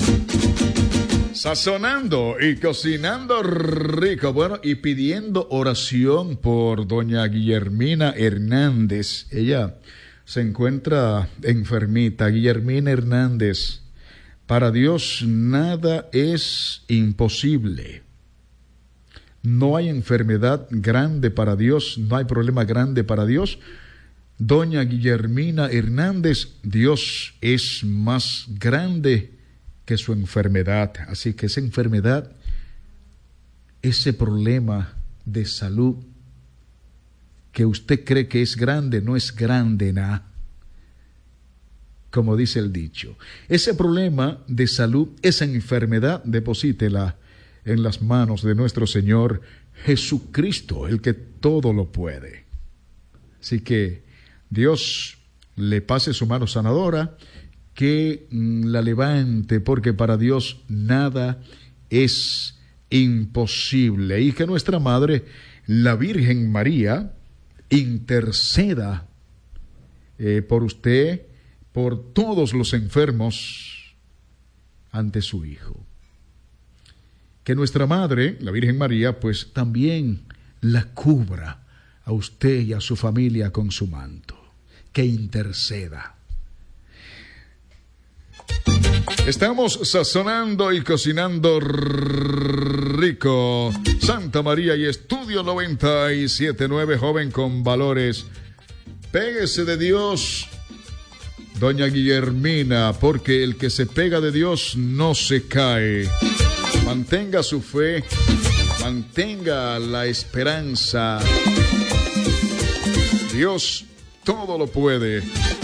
Sazonando y cocinando rico. Bueno, y pidiendo oración por doña Guillermina Hernández. Ella se encuentra enfermita. Guillermina Hernández, para Dios nada es imposible. No hay enfermedad grande para Dios, no hay problema grande para Dios. Doña Guillermina Hernández, Dios es más grande que su enfermedad. Así que esa enfermedad, ese problema de salud que usted cree que es grande, no es grande nada. Como dice el dicho, ese problema de salud, esa enfermedad, deposítela en las manos de nuestro Señor Jesucristo, el que todo lo puede. Así que Dios le pase su mano sanadora, que la levante, porque para Dios nada es imposible. Y que nuestra Madre, la Virgen María, interceda por usted, por todos los enfermos ante su Hijo. Que nuestra Madre, la Virgen María, pues también la cubra a usted y a su familia con su manto. Que interceda. Estamos sazonando y cocinando rico. Santa María y Estudio 97.9, joven con valores. Péguese de Dios, doña Guillermina, porque el que se pega de Dios no se cae. Mantenga su fe, mantenga la esperanza. Dios todo lo puede.